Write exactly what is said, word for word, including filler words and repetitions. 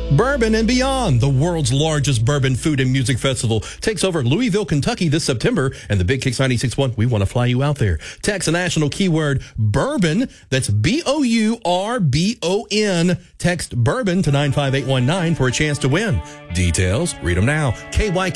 Bourbon and Beyond, the world's largest bourbon food and music festival, takes over Louisville, Kentucky this September. And the Big Kicks ninety-six point one, we want to fly you out there. Text the national keyword bourbon. That's B O U R B O N. Text bourbon to nine five eight one nine for a chance to win. Details, read them now. K Y K